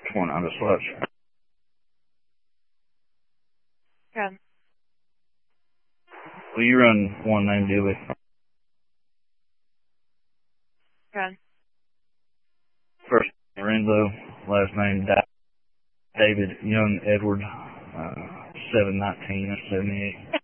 One on the sludge. Okay. Will you run one named Dewey? Okay. First Renzo, last name David Young Edward, 719 78.